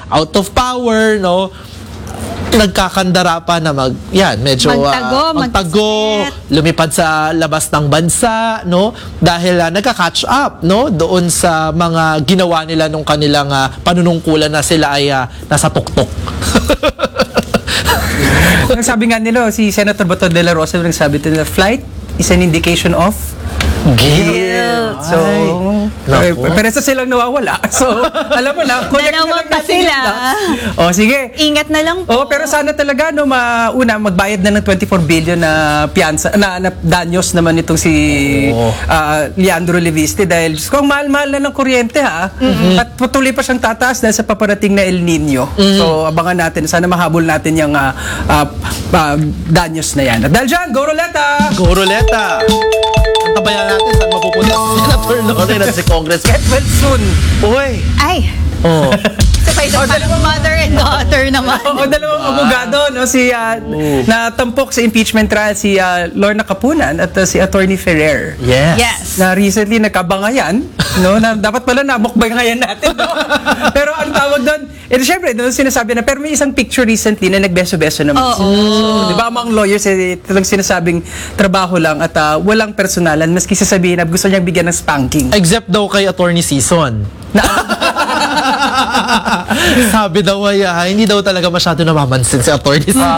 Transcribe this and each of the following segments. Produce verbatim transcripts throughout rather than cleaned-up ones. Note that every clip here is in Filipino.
out of power, no? Nagkakandara pa na mag yan medyo magtago, uh, magtago lumipad sa labas ng bansa, no, dahil uh, nagka-catch up, no, doon sa mga ginawa nila nung kanilang uh, panunungkulan na sila ay uh, nasa tuktok. Ang sabi nga nila, si Senator Bato de la Rosa nagsabi nila, flight is an indication of guilt. So, Ay, pero sa silang nawawala. So, alam mo na, collect na lang pa sila. O, sige. Ingat na lang po. Oh, pero sana talaga no mauna magbayad na ng twenty-four billion na piyansa na, na danyos naman itong si oh. uh, Leandro Leviste dahil kung mahal-mahal na ng kuryente ha. Mm-hmm. At patuloy pa siyang tataas dahil sa paparating na El Nino. Mm-hmm. So, abangan natin. Sana mahabol natin yung uh, uh, uh, danyos na yan. At dahil dyan, go Roleta! Go Roleta! Tabayan natin saan mapupunta si Senator Loren at si Congressman. Get well soon! Uy! Ay! Oh. Sabay Oh, dalawang mother and daughter naman. O dalawang abogado, no, si uh, Oh. natampok sa impeachment trial si uh, Lorna Capunan at uh, si Attorney Ferrer. Yes. Yes. Na recently nagkabangayan, no, na dapat pala namukbangayan natin, no? Pero ang tawag doon, eh syempre, doon sinasabi na, pero may isang picture recently na nagbeso-beso naman. Oo. So, di ba, among lawyers, eh, talagang sinasabing trabaho lang at uh, walang personalan, maski sasabihin na gusto niyang bigyan ng spanking. Except daw kay Attorney Season. Sabi daw ay ah, hindi daw talaga masyado namamansin si Attorney Season.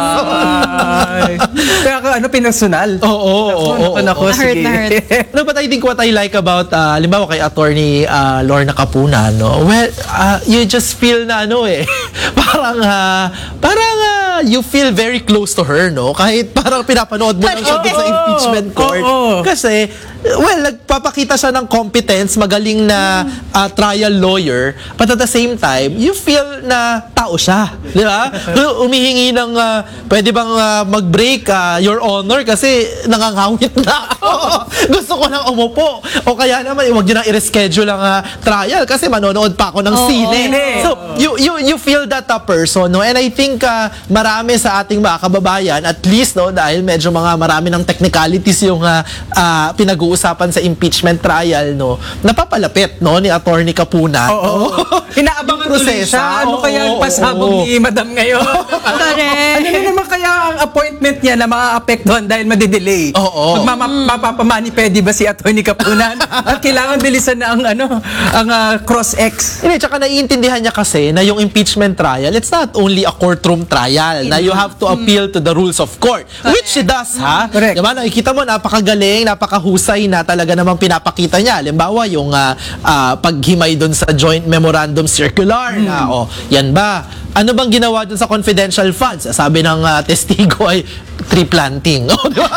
Ay. Kaya ka, ano, personal? Oo, oo, oo, oo. Nako, Na-hurt, sige. na-hurt. No, but I think what I like about, uh, halimbawa kay Attorney uh, Lorna Capunan, no, well, uh, you just feel na ano eh, parang, uh, parang uh, you feel very close to her, no? Kahit parang pinapanood mo lang siya Oo. dun sa impeachment court. Oo. Kasi, well, nagpapakita siya ng competence, magaling na uh, trial lawyer, but at the same time, you feel na tao siya. Di ba? Umihingi ng, uh, pwede bang uh, mag-break, uh, Your Honor, kasi nangangawit na ako. Gusto ko nang umupo. O kaya naman, huwag nyo nang i-reschedule ang uh, trial kasi manonood pa ako ng Oo. sine. So, you, you, you feel that uh, person, no? And I think uh, marami sa ating mga kababayan, at least, no, dahil medyo mga marami ng technicalities yung uh, uh, pinag-uusapan sa impeachment trial, no, napapalapit, no, ni Attorney Capunan. Oo. Inaabangan Yung tuloy prosesa. siya. Ano Oo, kaya ang oo, pasabog oo. ni Madam ngayon? Correct. Ano na naman kaya ang appointment niya na maa-apektuhan dahil madidelay? Oo. Magmapapamani-pedi ba si Attorney Capunan? At kailangan bilisan na ang ano, ang uh, cross-ex. Hindi, tsaka naiintindihan niya kasi na yung impeachment trial, it's not only a courtroom trial, na you have to appeal to the rules of court. Which she does, ha? Correct. Diba? Nakikita mo, napakagaling, napakahusay na talaga namang pinapakita niya. Halimbawa, yung uh, uh, paghimay dun sa joint memorandum circular na, oh, yan ba? Ano bang ginawa dun sa confidential funds? Sabi ng uh, testigo ay tree planting. Oh, diba?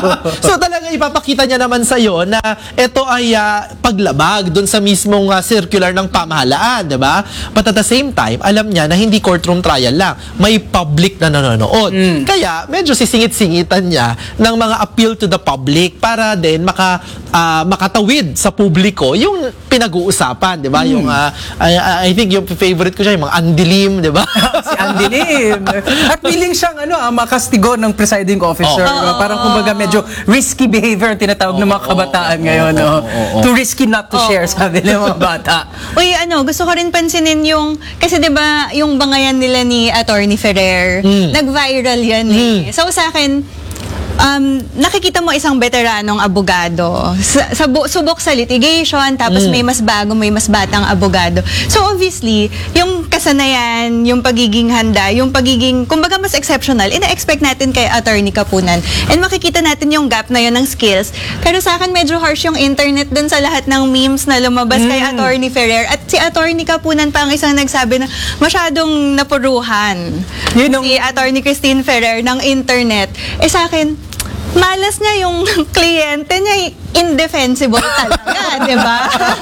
So talaga ipapakita niya naman sa iyo na ito ay uh, paglabag dun sa mismong uh, circular ng pamahalaan, 'di ba? But at the same time, alam niya na hindi courtroom trial lang, may public na nanonood. Mm. Kaya medyo sisingit-singitan niya ng mga appeal to the public para din maka uh, makatawid sa publiko yung pinag-uusapan, 'di ba? Mm. Yung uh, I, I think yung favorite ko siya yung mga andilim, 'di ba? Si Andy Lim. At willing siyang ano, ah, makastigo ng presiding officer. Oh. No? Parang kumbaga medyo risky behavior ang tinatawag ng mga kabataan ngayon. No? Too risky not to share, sabi ng mga bata. Uy, ano, gusto ko rin pansinin yung, kasi 'di ba yung bangayan nila ni Attorney Ferrer, nag-viral yan eh. So sa akin, um, nakikita mo isang veteranong abogado, sa, sa bu- subok sa litigation, tapos may mas bago, may mas batang abogado. So obviously, yung kasanayan, yung pagiging handa, yung pagiging, kumbaga mas exceptional, ina-expect natin kay Attorney Capunan. And makikita natin yung gap na yun ng skills. Pero sa akin, medyo harsh yung internet dun sa lahat ng memes na lumabas kay Attorney Ferrer. At si Attorney Capunan pa ang isang nagsabi na masyadong napuruhan. Yun ang- Si Attorney Christine Ferrer ng internet. Eh sa akin, malas niya yung kliyente niya, indefensible talaga, di ba?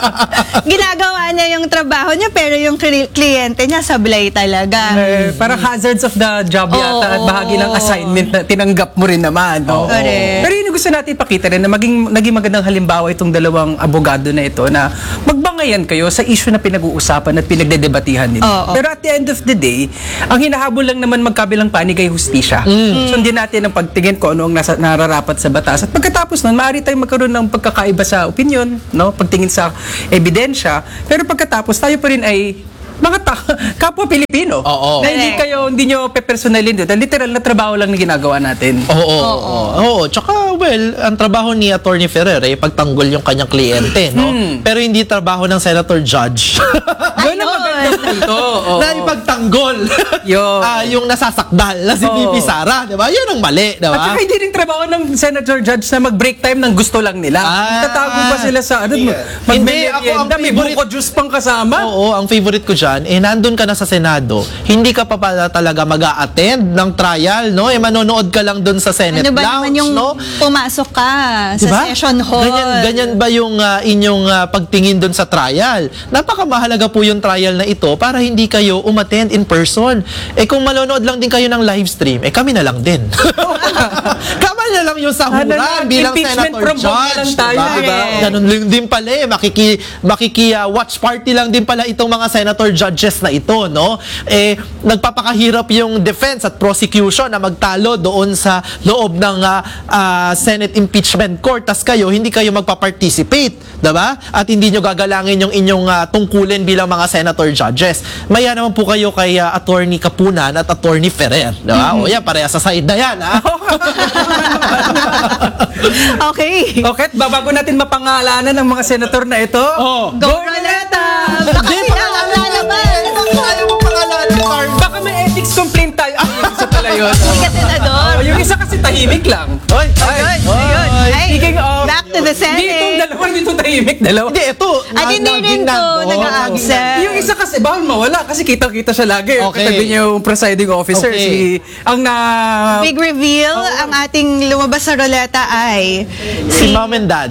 Ginagawa niya yung trabaho niya, pero yung kli- kliyente niya sablay talaga. Eh, parang hazards of the job yata at Oo. bahagi ng assignment na tinanggap mo rin naman. No? Correct. Pero yun yung gusto natin ipakita rin na maging, naging magandang halimbawa itong dalawang abogado na ito na magbangayan kayo sa issue na pinag-uusapan at pinagdedebatihan nila. Oo. Pero at the end of the day, ang hinahabol lang naman magkabilang panig ay hustisya. Sundin natin ang pagtingin ko ano ang nasa, nararapat sa batas. At pagkatapos nun, maaari tayong magkaroon ng pagkakaiba sa opinion, no? Pagtingin sa ebidensya. Pero pagkatapos, tayo pa rin ay mga ta- kapwa Pilipino. Oo. Na hindi Correct. kayo, hindi nyo pe-personalin doon. Literal na trabaho lang na ginagawa natin. Oo, oo, oo. Oo, tsaka well, ang trabaho ni Attorney Ferrer ay pagtanggol yung kanyang kliyente, no? Pero hindi trabaho ng Senator Judge. Yun ang magandang punto. Oo. na ipagtanggol Yun. ah, yung nasasakdal na si Oo. P P Sara, di ba? Yun ang mali, di At saka ba? hindi rin trabaho ng Senator Judge na mag-break time ng gusto lang nila. Ah. Tatago pa sila sa ano, Hindi, mag-merienda, ako ang may favorite- buko juice pang kasama. Oo, ang favorite ko dyan, eh, nandun ka na sa Senado, hindi ka pa pala talaga mag-a-attend ng trial, no? Eh, manonood ka lang dun sa Senate Ano ba Lounge, naman yung no? pumasok ka sa Diba? session hall? Ganyan, ganyan ba yung ah, inyong ah, pagtingin dun sa trial? Napakamahalaga po yung trial na ito para hindi kayo umattend in person. Eh kung manonood lang din kayo ng live stream, eh kami na lang din. Kami na lang yung sahuran Ano na, bilang impeachment Senator from home na Judge. lang tayo, diba? diba? Ganun lang din pala eh. Makiki, makiki ah, watch party lang din pala itong mga Senator Judges na ito, no? Eh, nagpapakahirap yung defense at prosecution na magtalo doon sa loob ng ah, ah, Senate Impeachment Court. Tas kayo, hindi kayo magpa-participate, diba? At hindi nyo gagalangin yung inyong ah, tungkulin bilang mga Senator Judges. Maya naman po kayo kay ah, Attorney Kapunan at Attorney Ferrer, diba? O yan, pareha sa side na yan, ha? Okay. Okay, babago natin mapangalanan ng mga senator na ito. Oh. Go Roleta! Baka Hindi, sila ang lalabas! Ayaw mo pangalanan, Carl. Baka may ethics complaint tayo. Ay, yung isa pala yun. Hindi ka senador. Oh, yung isa kasi tahimik lang. Oy, Ayun, ayun. Ay, Speaking of... back to the Senate. Hindi itong dalawa, hindi itong tahimik. Dalawa. Hindi, ito. At hindi rin to nag-a-accept. Yung isa kasi bawal mawala kasi kita-kita siya lagi. Okay. Katabi niya yung presiding officer. Okay. Si, ang na... Big reveal, ang ating lumabas sa roleta ay Si mom and dad.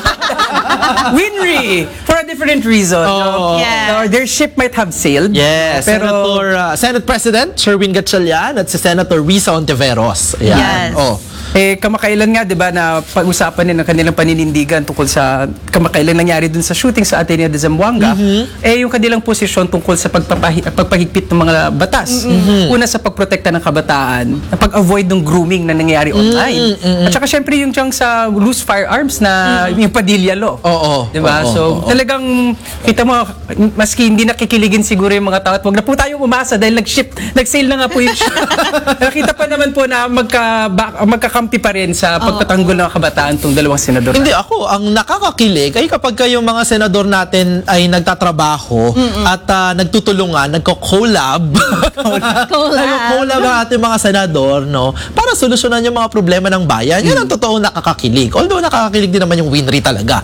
Winry! For a different reason. Oo. Yeah. So, their ship might have sailed. Yes, Pero, Senator, uh, Senate President Sherwin Gatchalian at si Senator Risa Ontiveros. Ayan. Yes. Oh. Eh, kamakailan nga, di ba, na pag-usapan din ng kanilang paninindigan tungkol sa, kamakailan nangyari dun sa shooting sa Ateneo de Zamboanga, eh, yung kanilang posisyon tungkol sa pagpapahi, pagpahigpit ng mga batas. Una sa pagprotekta ng kabataan, na pag-avoid ng grooming na nangyayari online. At saka, syempre, yung diyang sa loose firearms na yung Padilla Law. Oo. Di ba? Oo, So, oo. talagang, kita mo, maski hindi nakikiligin siguro yung mga tao, at wag na po tayong umasa dahil nag-ship, nag-sale na nga po yung ship. Nakita pa naman po na magka, ba, magkakampi pa rin sa pagtatanggol ng kabataan tong dalawang senador. Hindi, ako, ang nakakakilig ay kapag kayong mga senador natin ay nagtatrabaho at ah, nagtutulungan, nagko-collab. Collab. Nagko-collab ang ating mga senador, no? Para solusyonan yung mga problema ng bayan. Yan ang totoong nakakakilig. Although nakakakilig din naman yung Winry talaga.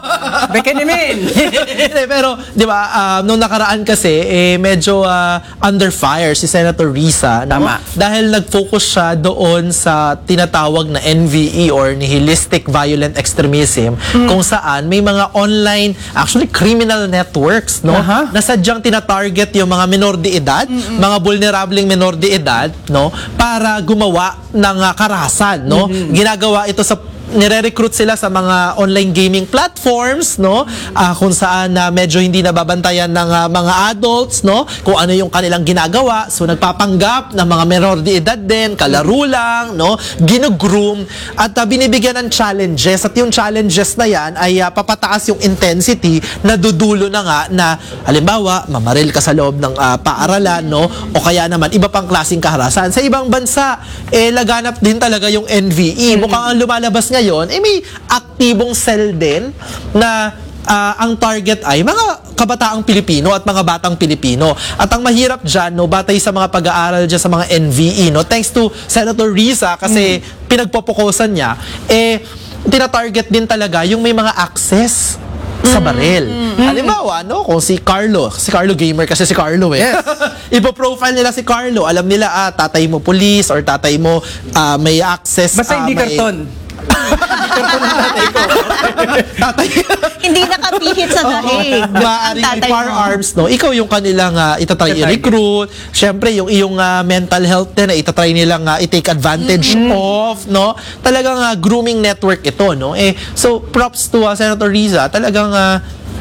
Beke naman! Hindi, pero, di ba, ah, nung nakaraan kasi, eh, medyo ah, under fire si Senator Risa. No? Tama. Dahil nag-focus siya doon sa tinatawag na N V E or Nihilistic Violent Extremism, kung saan may mga online, actually criminal networks, no? Aha. Na sadyang tinatarget yung mga minor de edad, mga vulnerableng minor de edad, no? Para gumawa ng ah, karahasan, no? Ginagawa ito sa nire-recruit sila sa mga online gaming platforms, no? Ah, kung saan na medyo hindi nababantayan ng ah, mga adults, no? Kung ano yung kanilang ginagawa. So nagpapanggap ng mga menor de edad din, kalaro lang, no? Ginugroom at ah, binibigyan ng challenges at yung challenges na yan ay ah, papataas yung intensity na dudulo na nga na halimbawa, mamaril ka sa loob ng ah, paaralan, no? O kaya naman iba pang klaseng kaharasan. Sa ibang bansa, eh laganap din talaga yung N V E. Mukhang ang lumalabas ngayon, eh may aktibong cell din na ah, ang target ay mga kabataang Pilipino at mga batang Pilipino. At ang mahirap dyan, no, batay sa mga pag-aaral dyan sa mga N V E, no, thanks to Senator Risa kasi pinagpopokosan niya, eh, tinatarget din talaga yung may mga access sa baril. Halimbawa, no, kung si Carlo, si Carlo gamer kasi si Carlo eh. Yes. Ipo-profile nila si Carlo. Alam nila, ah, tatay mo police or tatay mo ah, may access. Basta ah, hindi may- karton. tatay. hindi nakapihit sa dahig. Ang Maaaring may tatay mo. firearms, no? Ikaw yung kanilang uh, itatry Itatry. i-recruit. Siyempre, yung iyong ah, mental health din na itatry nilang ah, i-take advantage of, no? Talagang ah, grooming network ito, no? Eh, so, props to ah, Senator Riza. Talagang ah,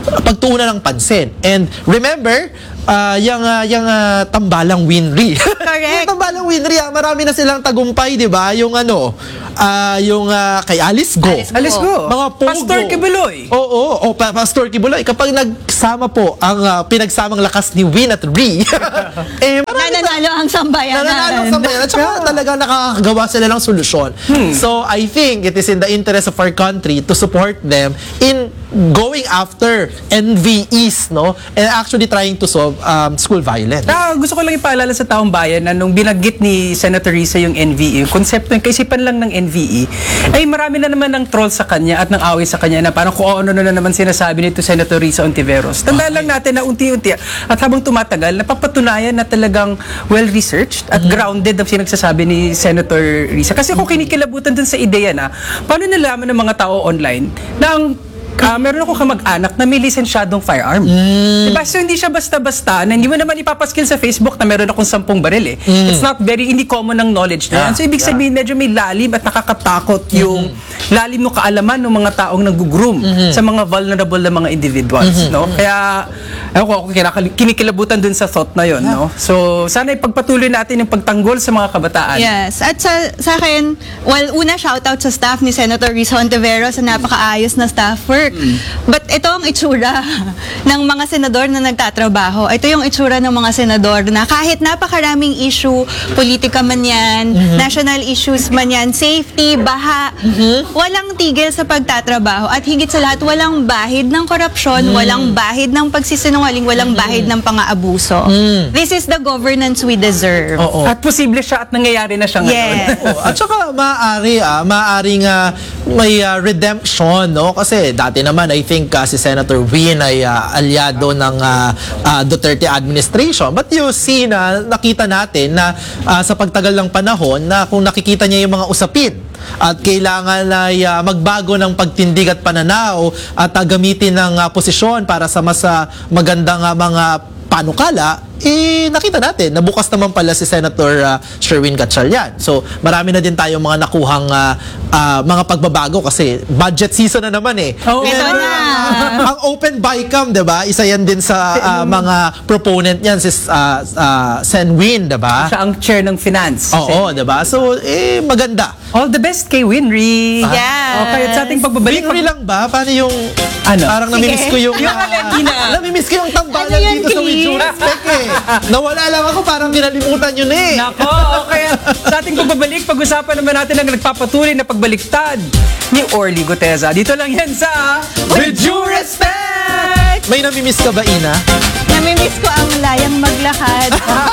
pagtuunan ng pansin. And remember, uh, yung, uh, yung uh, tambalang Winry. Correct. Yung tambalang Winry, ah, marami na silang tagumpay, di ba? Yung ano, ah, yung ah, kay Alice Go. Alice Alis ko. Mga pogo. Pastor Kibuloy. Oo, o pa, Pastor Kibuloy. Kapag nagsama po ang ah, pinagsamang lakas ni Win at Ree, eh, marami na- Nananalo ang sambayanan. Nananalo ang sambayanan. At saka talaga nakakagawa sila ng solusyon. So, I think it is in the interest of our country to support them in going after N V Es, no? And actually trying to solve um, school violence. Ah, gusto ko lang ipaalala sa taong bayan na nung binanggit ni Senator Risa yung N V E, yung konsepto, yung kaisipan lang ng N V E, ay marami na naman ng troll sa kanya at ng away sa kanya na parang kung ano na naman sinasabi nito Senator Risa Ontiveros. Tandaan lang natin na unti-unti at habang tumatagal, napapatunayan na talagang well-researched at grounded ang sinagsasabi ni Senator Risa. Kasi kung kinikilabutan dun sa ideya na, paano nalaman ng mga tao online na ang Ah, meron ako kamag-anak na may lisensyadong firearm. Diba? So, hindi siya basta-basta na hindi mo naman ipapaskill sa Facebook na meron akong sampung baril eh. It's not very, hindi common ng knowledge na yan. So, ibig sabihin, medyo may lalim at nakakatakot yung lalim ng kaalaman ng mga taong nag-groom sa mga vulnerable na mga individuals. No? Kaya, ako, ako kinakal- kinikilabutan dun sa thought na yon. No? So, sana ipagpatuloy natin yung pagtanggol sa mga kabataan. Yes. At sa, sa akin, well, una shoutout sa staff ni Senator Risa Ontiveros sa napakaayos na staff work. But ito ang itsura ng mga senador na nagtatrabaho. Ito yung itsura ng mga senador na kahit napakaraming issue, politika man yan, national issues man yan, safety, baha, walang tigil sa pagtatrabaho. At higit sa lahat, walang bahid ng korupsyon, walang bahid ng pagsisinungaling, walang bahid ng pang-aabuso. This is the governance we deserve. Oo. At posible siya at nangyayari na siya ngayon. Yes. Oo. At saka maaari ah, maaaring ah, may ah, redemption, no? Kasi dati naman I think ah, si Senator Win ay ah, alyado ng ah, ah, Duterte administration. But you see na nakita natin na ah, sa pagtagal ng panahon na kung nakikita niya yung mga usapin at kailangan ay ah, magbago ng pagtindig at pananaw at ah, gamitin ng ah, posisyon para sa mas ah, magandang ah, mga panukala, eh, nakita natin, nabukas naman pala si Senator uh, Sherwin Gatchalian. So, marami na din tayong mga nakuhang uh, uh, mga pagbabago kasi budget season na naman eh. Oh, Ito Remember, na. uh, ang Open Bicam, 'di ba? Isa yan din sa uh, mga proponent niyan si uh, uh, Sen Win, 'di ba? Siya ang chair ng finance. Oo, 'di ba? So, eh maganda. All the best kay Winry. Yes. Okay, at sa ating pagbabalik. Winry lang ba? Paano yung Ano? Parang namimiss ko yung Yung Valentina. namimiss ko yung tambalan Ano yan, dito sa Chris? With Due Respect eh. Nawala lang ako, parang kinalimutan yun eh. Nako, okay. Sa ating pagbabalik, pag-usapan naman natin ang nagpapatuloy na pagbaliktad ni Orly Guteza. Dito lang yan sa With Due Respect! May namimiss ka ba, Ina? Namimiss ko ang layang maglakad.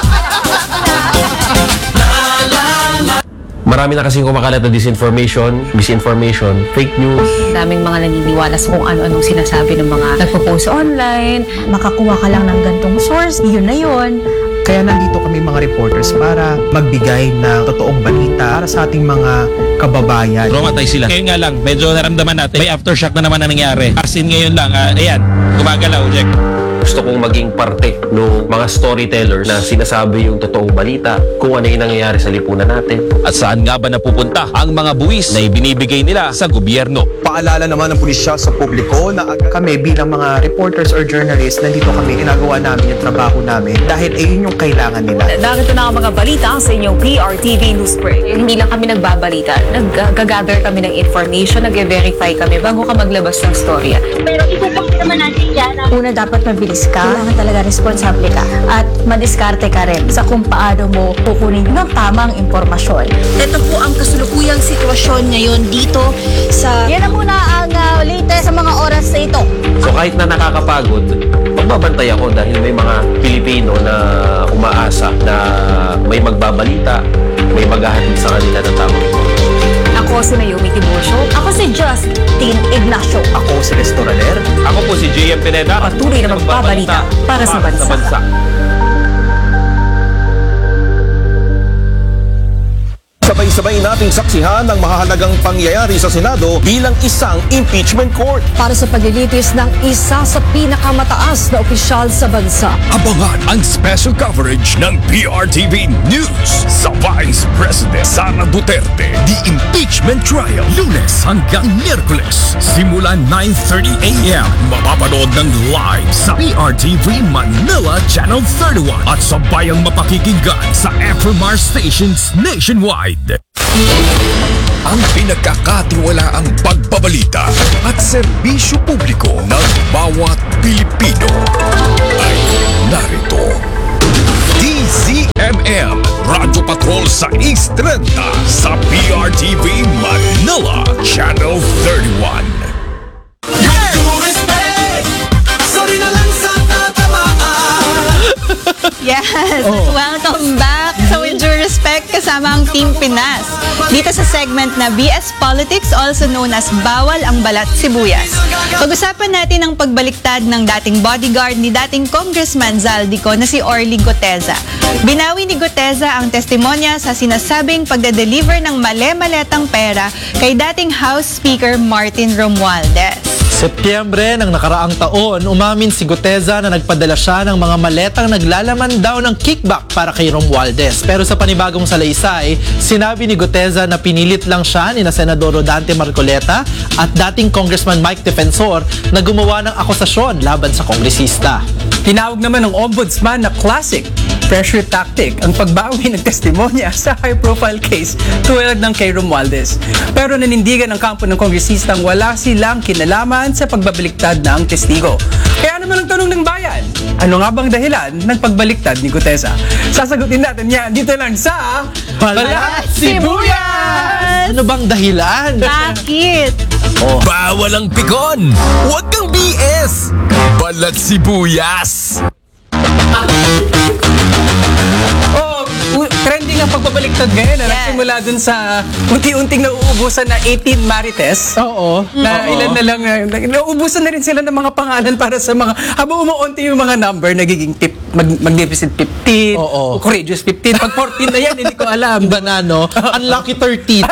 Marami na kasing kumakalat na disinformation, misinformation, fake news. Daming mga naniniwala sa kung ano-anong sinasabi ng mga nagpo-post online. Makakuha ka lang ng gantong source, yun na yun. Kaya nandito kami mga reporters para magbigay ng totoong balita para sa ating mga kababayan. Traumatized sila. Kaya nga lang, medyo naramdaman natin, may aftershock na naman na nangyari. As in ngayon lang, ah, ayan, gumagalaw, Jack. Gusto kong maging parte ng mga storytellers na sinasabi yung totoong balita, kung ano yung nangyayari sa lipunan natin. At saan nga ba napupunta ang mga buwis na ibinibigay nila sa gobyerno? Paalala naman ng pulisya sa publiko na kami bilang mga reporters or journalists, nandito kami, ginagawa namin yung trabaho namin dahil ayun yung kailangan nila. Narito na ang mga balita sa inyong P R T V News Break. Hindi lang kami nagbabalita, nag-gather kami ng information, nag-verify kami bago ka maglabas ng storya. Pero ikukumpit naman natin yan. Una, dapat mabilis ka. Kailangan talaga responsable ka. At madiskarte ka rin sa kung paano mo kukunin ng tamang impormasyon. Ito po ang kasulukuyang sitwasyon ngayon dito sa... Yan na muna ang uh, latest sa mga oras na ito. So kahit na nakakapagod, magbabantay ako dahil may mga Pilipino na umaasa na may magbabalita, may maghahatid sa kanila ng tamang impormasyon. Ako si Naomi Tiburcio. Ako si Justin Ignacio. Ako si Restauraler. Ako po si J M Pineda. Patuloy na magbabalita para sa bansa. Sabay-sabay rin nating saksihan ang mahalagang pangyayari sa Senado bilang isang impeachment court. Para sa paglilitis ng isa sa pinakamataas na opisyal sa bansa. Abangan ang special coverage ng P R T V News sa Vice President Sara Duterte, The Impeachment Trial, Lunes hanggang Miyerkules, simula nine thirty a m Mapapanood ng live sa P R T V Manila Channel thirty-one at sabayang mapakikinggan sa F M R stations nationwide. Ang pinagkakatiwalaang pagbabalita at serbisyo publiko ng bawat Pilipino ay narito. D Z M M Radyo Patrol sa East thirty sa P R T V Manila Channel thirty-one. Yes! Welcome back sa With Due Respect kasama ang Team Pinas. Dito sa segment na B S Politics, also known as Bawal ang Balat Sibuyas. Pag-usapan natin ang pagbaliktad ng dating bodyguard ni dating Congressman Zaldico na si Orly Goteza. Binawi ni Goteza ang testimonya sa sinasabing pagde-deliver ng male-maletang pera kay dating House Speaker Martin Romualdez. Setyembre ng nakaraang taon, umamin si Goteza na nagpadala siya ng mga maletang naglalaman daw ng kickback para kay Romualdez. Pero sa panibagong salaysay, sinabi ni Goteza na pinilit lang siya ni na Senador Rodante Marcoleta at dating Congressman Mike Defensor na gumawa ng akusasyon laban sa kongresista. Tinawag naman ng ombudsman na classic pressure tactic ang pagbawi ng testimonya sa high-profile case tulad ng kay Romualdez. Pero nanindigan ang kampo ng kongresistang wala silang kinalaman sa pagbabaliktad ng testigo. Kaya naman ang tanong ng bayan, ano nga bang dahilan ng pagbaliktad ni Goteza? Sasagutin natin yan dito lang sa Balat Sibuyas! Ano bang dahilan? Bakit? Oh. Bawal ang pikon! Huwag kang B S! Balat Sibuyas! Oh, u- trending ang pagbabaliktad ngayon. Yes. Nagsimula dun sa unti-unting nauubusan na eighteen Marites. Oo. Na Oo. ilan na lang, na, nauubusan na rin sila ng mga pangalan para sa mga, habang umuunti yung mga number, nagiging tip, mag, mag-deficit fifteen, Oo. courageous fifteen. Pag fourteen na yan, hindi ko alam. Iba na, no? Unlucky thirteen.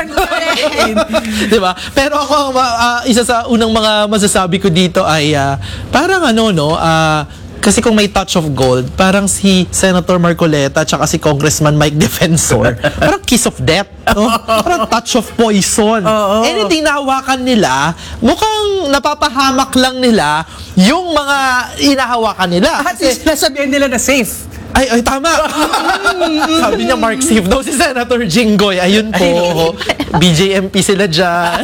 Diba? Pero ako, ang ma- ah, isa sa unang mga masasabi ko dito ay ah, parang ano, no? Ah, kasi kung may touch of gold, parang si Senator Marcoleta at si Congressman Mike Defensor, parang kiss of death. No? Parang touch of poison. Oo. Anything na hawakan nila, mukhang napapahamak lang nila yung mga inahawakan nila. At least nasabihan nila na safe. Ay, ay, tama. Sabi niya, Mark safe daw si Senator Jinggoy. Ayun po. B J M P sila dyan.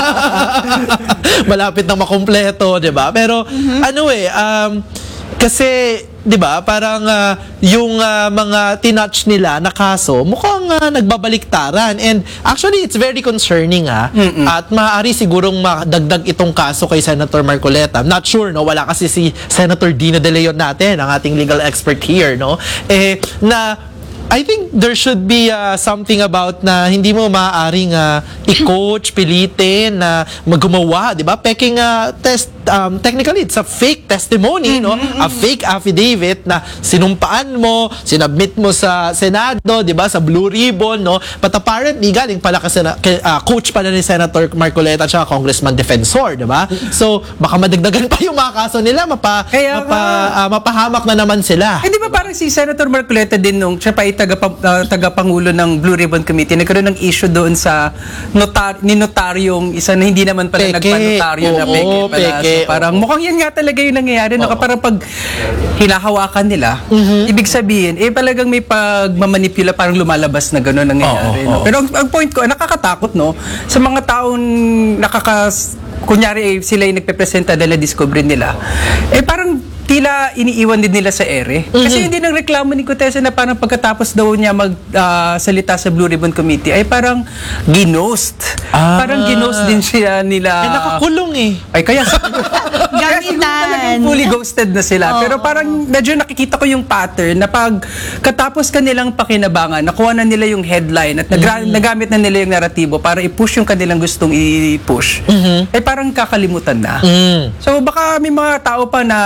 Malapit na makumpleto, di ba? Pero, ano eh, um, kasi, di ba, parang uh, yung uh, mga tinouch nila na kaso, mukhang uh, nagbabaliktaran. And actually, it's very concerning, ha? At maaari sigurong madagdag itong kaso kay Senator Marcoleta. Not sure, no? Wala kasi si Senator Dino De Leon natin, ang ating legal expert here, no? Eh, na I think there should be uh, something about na hindi mo maaaring uh, i-coach, pilitin na maggumawa, di ba? Peking uh, test, um, technically, it's a fake testimony, no? A fake affidavit na sinumpaan mo, sinubmit mo sa Senado, di ba? Sa Blue Ribbon, no? But apparently, galing pala kasi na, uh, coach pala ni Senator Marcoleta at Congressman Defensor, di ba? So, baka madagdagan pa yung mga kaso nila, mapa, Kaya mapa, uh, mapahamak na naman sila. Eh, di ba parang si Senator Marcoleta din nung siya pa ay taga, uh, tagapangulo ng Blue Ribbon Committee, nagkaroon ng issue doon sa notar, ni notaryong isa na hindi naman pala Peke. nagpa-notaryo na Oo, peke pala. peke. So, parang mukhang yan nga talaga yung nangyayari. No? Parang pag hinahawakan nila, ibig sabihin, eh talagang may pagmamanipula, parang lumalabas na gano'n nangyayari. Oo, no? oo. Pero ang, ang point ko, nakakatakot, no? Sa mga taong nakakas... Kunyari, eh, sila yung nagpe-presenta dahil discovery nila. Eh, parang tila iniiwan din nila sa ere. Kasi hindi nang reklamo ni Goteza na parang pagkatapos daw niya magsalita sa Blue Ribbon Committee, ay parang ginost. Ah. Parang ginost din siya nila. Eh, nakakulong eh. Ay, kaya kaya siguro talagang fully ghosted na sila. Pero parang medyo nakikita ko yung pattern na pag katapos kanilang pakinabangan, nakuha na nila yung headline at nagra- nagamit na nila yung naratibo para i-push yung kanilang gustong i-push. Eh parang kakalimutan na. Mm. So baka may mga tao pa na si-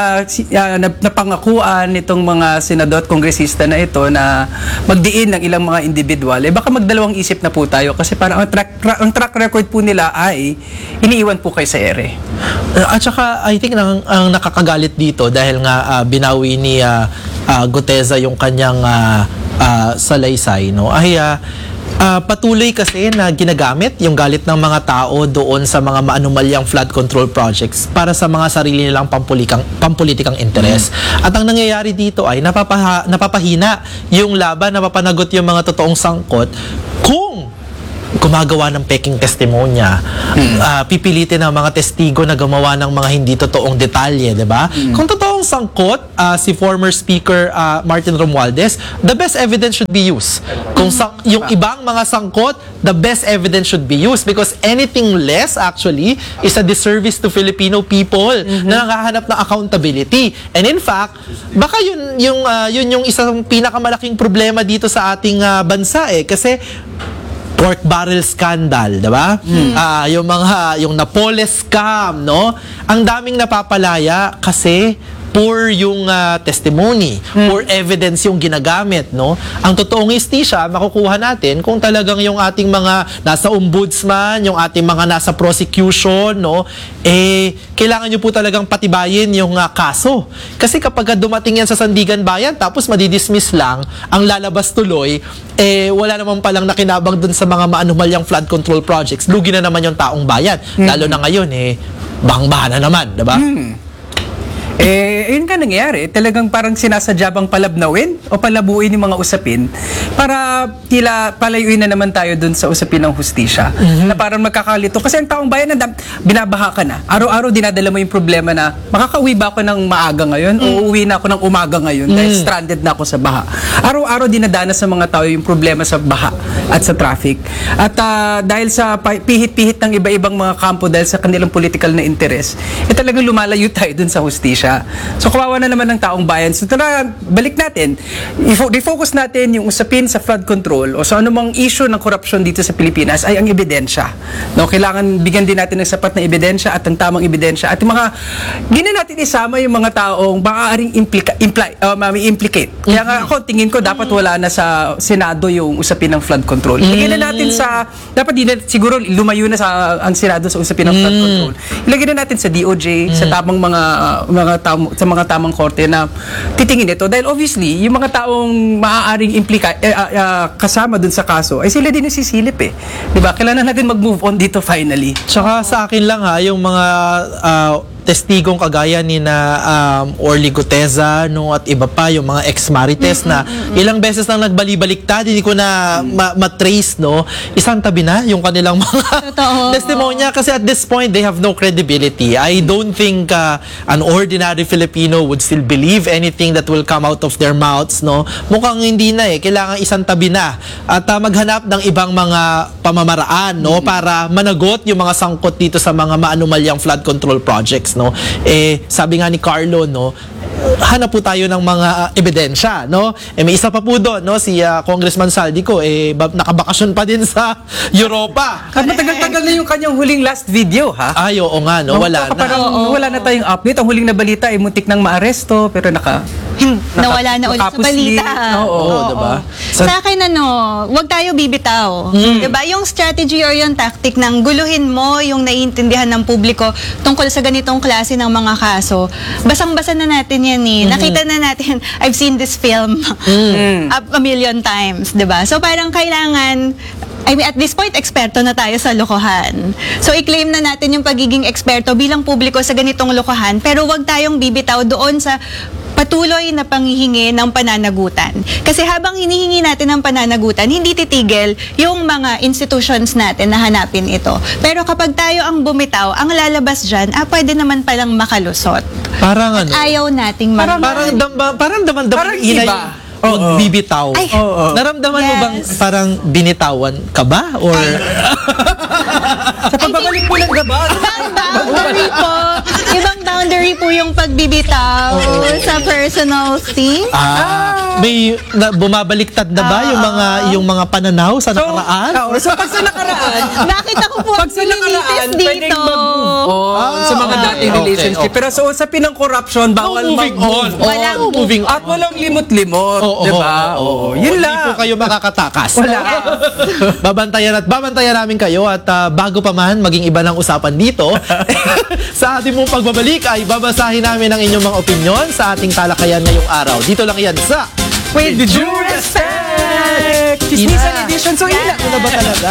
uh, nap- napangakuan nitong mga senador at kongresista na ito na magdiin ng ilang mga individual, eh baka magdalawang isip na po tayo kasi parang ang track, tra- ang track record po nila ay iniiwan po kay sa ere. Uh, at saka, I think ang, ang nakakagalit dito dahil nga uh, binawi ni uh, uh, Guteza yung kanyang uh, uh, salaysay, no? Ay, uh, uh, patuloy kasi na ginagamit yung galit ng mga tao doon sa mga maanumalyang flood control projects para sa mga sarili nilang pampulikang, pampulitikang interes. Mm. At ang nangyayari dito ay napapaha, napapahina yung laban, napapanagot yung mga totoong sangkot kung gumagawa ng peking testimonya, mm. uh, pipilitin ng mga testigo na gumawa ng mga hindi totoong detalye, di ba? Mm. Kung totoong sangkot, uh, si former Speaker uh, Martin Romualdez, the best evidence should be used. Kung sang- yung ibang mga sangkot, the best evidence should be used because anything less actually is a disservice to Filipino people mm-hmm. na nakahanap ng accountability. And in fact, baka yun yung uh, yun yung isang pinakamalaking problema dito sa ating uh, bansa eh kasi pork barrel scandal, 'di ba? Mm. Uh, yung mga yung Napoles scam, no? Ang daming napapalaya kasi poor yung uh, testimony, mm. poor evidence yung ginagamit, no? Ang totoong istisya makukuha natin kung talagang yung ating mga nasa ombudsman, yung ating mga nasa prosecution, no? Eh kailangan niyo po talagang patibayin yung uh, kaso. Kasi kapag dumating yan sa Sandigan Bayan tapos madidismiss lang, ang lalabas tuloy eh wala naman palang nakinabang dun sa mga maanumalyang flood control projects. Lugi na naman yung taong bayan. Mm. Lalo na ngayon eh bang-baha na naman, 'di ba? Mm. Eh, yun ka nangyayari. Talagang parang sinasadya bang palabnawin o palabuin yung mga usapin para tila palayuin na naman tayo dun sa usapin ng hustisya. Mm-hmm. Na parang magkakalito. Kasi ang taong bayan, na binabaha ka na. Araw-araw dinadala mo yung problema na makakauwi ba ako ng maaga ngayon mm-hmm. o uuwi na ako ng umaga ngayon dahil mm-hmm. stranded na ako sa baha. Araw-araw dinadana sa mga tao yung problema sa baha at sa traffic. At uh, dahil sa pihit-pihit ng iba-ibang mga kampo dahil sa kanilang political na interes, eh talagang lumalayo tayo dun sa hustisya. So kawawa na naman ng taong bayan. So tara, balik natin. I-focus natin yung usapin sa flood control o sa anumang issue ng korupsyon dito sa Pilipinas ay ang ebidensya. No, kailangan bigyan din natin ng sapat na ebidensya at ng tamang ebidensya at yung mga gina natin isama yung mga taong maaaring implica, imply, uh, implicate. Kaya nga ako tingin ko dapat wala na sa Senado yung usapin ng flood control. Ilagay na natin sa dapat din na, siguro lumayo na sa ang Senado sa usapin ng flood control. Ilagay na natin sa D O J, sa tamang mga uh, mga Tam, sa mga tamang korte na titingin ito dahil obviously yung mga taong maaaring implika eh, uh, uh, kasama dun sa kaso ay sila din nasisilip eh, di ba? Kailangan natin mag-move on dito finally. Tsaka sa akin lang ha yung mga uh, testigong kagaya ni na um, Orly Guteza no at iba pa yung mga ex-marites na ilang beses nang nagbali-baliktad hindi ko na ma- matrace no isang tabi na yung kanilang mga testimonya kasi at this point they have no credibility. I don't think uh, an ordinary Filipino would still believe anything that will come out of their mouths no mukhang hindi na eh kailangan isang tabi na at uh, maghanap ng ibang mga pamamaraan no para managot yung mga sangkot dito sa mga maanumalyang flood control projects no eh sabi nga ni Carlo no hanap po tayo ng mga uh, ebidensya no eh may isa pa po doon no si uh, Congressman Saldico eh ba- nakabakasyon pa din sa Europa. At matagal-tagal na yung kanyang huling last video ha. Ay oo nga no wala no, na parang wala na tayong update. Ang huling na balita ay muntik nang maaresto pero naka nawala na ulit sa balita. Oo, oo, diba? Sa, sa akin ano, wag tayo bibitaw. Mm. 'Di ba? Yung strategy or yung tactic ng guluhin mo yung naiintindihan ng publiko tungkol sa ganitong klase ng mga kaso. Basang-basa na natin 'yan eh. Mm-hmm. Nakita na natin. I've seen this film mm. a, a million times, 'di ba? So parang kailangan I mean, at this point, eksperto na tayo sa lokohan. So, i-claim na natin yung pagiging eksperto bilang publiko sa ganitong lokohan, pero wag tayong bibitaw doon sa patuloy na panghihingi ng pananagutan. Kasi habang hinihingi natin ng pananagutan, hindi titigil yung mga institutions natin na hanapin ito. Pero kapag tayo ang bumitaw, ang lalabas dyan, ah, pwede naman palang makalusot. Parang ano? Ayaw nating parang, parang, damba, parang daman-daman parang iba. Oh, bibitaw. Ay, oh, oh. Naramdaman yes. mo bang parang binitawan ka ba? Or sa pagbabalik po ng gabal? Boundary po. Ibang boundary po yung pagbibitaw sa personal thing. Ah, may na, bumabaliktad na ba yung mga yung mga pananaw sa nakaraan? Oo, so pag sa nakaraan, Bakit ako po pag sa nakaraan, nililitis pwedeng dito? mag-move on sa mga okay, dating okay, relationship. okay. Pero sa usapin ng corruption, bawal No moving mag-move on. Walang moving on. At walang limot-limot, Oo, di ba? oo, oo. Oo, yun Hindi lang. po kayo makakatakas. Wala. Babantayan at babantayan namin kayo at ah, bago pa man maging iba ng usapan dito, sa ating mong pagbabalik ay babasahin namin ang inyong mga opinion sa ating talakayan ngayong araw. Dito lang yan sa With due respect! Chismisan Ina. edition. So, yun lang. Ano ba talaga?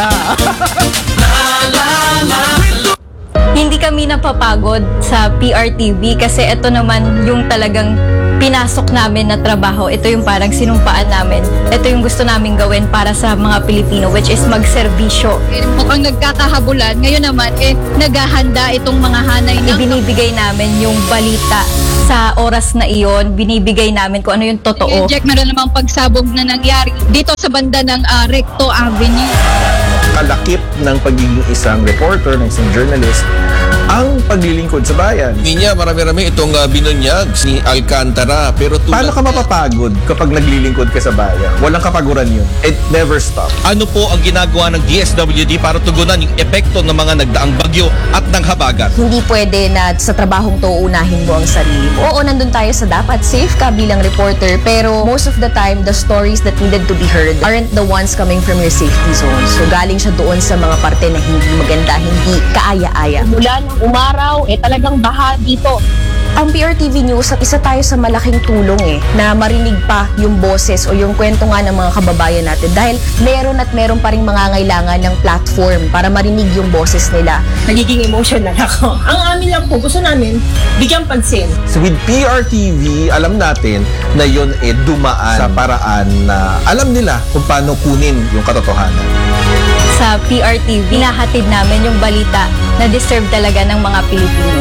Hindi kami napapagod sa P R T V kasi ito naman yung talagang pinasok namin na trabaho. Ito yung parang sinumpaan namin. Ito yung gusto namin gawin para sa mga Pilipino, which is magserbisyo. Mukhang nagkakahabulan. Ngayon naman, eh, naghahanda itong mga hanay ng... Ibinibigay namin yung balita sa oras na iyon. Binibigay namin kung ano yung totoo. Jack, meron namang pagsabog na nangyari dito sa banda ng ah, Recto Avenue. Kalakip ng pagiging isang reporter, ng isang journalist, ang paglilingkod sa bayan. Niya, marami-rami itong uh, binunyag si Alcantara. Pero Paano ka mapapagod kapag naglilingkod ka sa bayan? Walang kapaguran yun. It never stops. ano po ang ginagawa ng D S W D para tugunan yung epekto ng mga nagdaang bagyo at ng habagat? Hindi pwede na sa trabahong to unahin mo ang sarili mo. Oo, nandun tayo sa dapat safe ka bilang reporter, pero most of the time, the stories that needed to be heard aren't the ones coming from your safety zone. So galing siya doon sa mga parte na hindi maganda, hindi kaaya-aya. Mula ng umaraw, eh talagang baha dito. Ang P R T V News, at isa tayo sa malaking tulong eh, na marinig pa yung boses o yung kwento nga ng mga kababayan natin dahil meron at meron pa rin mga ngailangan ng platform para marinig yung boses nila. Nagiging emotional ako. Ang amin lang po, gusto namin bigyan pansin. So with P R T V, alam natin na yun eh dumaan sa paraan na alam nila kung paano kunin yung katotohanan. Sa P R T V, hinahatid namin yung balita na deserve talaga ng mga Pilipino.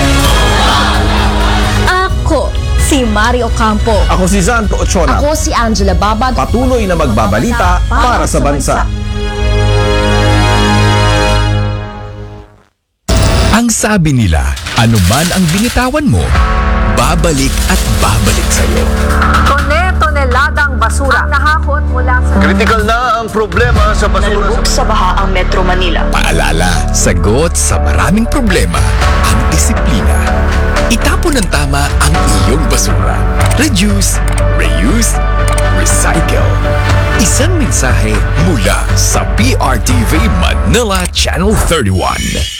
Ako, si Mario Ocampo. Ako si Zanto Ochona. Ako si Angela Babad. Patuloy na magbabalita para sa bansa. Ang sabi nila, ano man ang binitawan mo, babalik at babalik sa'yo. Tone-toneladang basura ang nahakot mula sa... Critical na ang problema sa basura. sa baha ang Metro Manila. Paalala, sagot sa maraming problema ang disiplina. Itapon ng tama ang iyong basura. Reduce, reuse, recycle. Isang mensahe mula sa P R T V Manila Channel thirty-one.